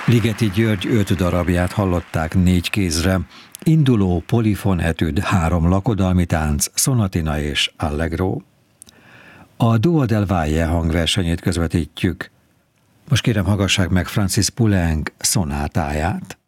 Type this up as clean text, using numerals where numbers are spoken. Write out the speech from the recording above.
Ligeti György 5 darabját hallották 4 kézre, induló polifon etüd, 3 lakodalmi tánc, szonatina és allegro. A Dua del Valle hangversenyét közvetítjük. Most kérem, hallgassák meg Francis Poulenc szonátáját.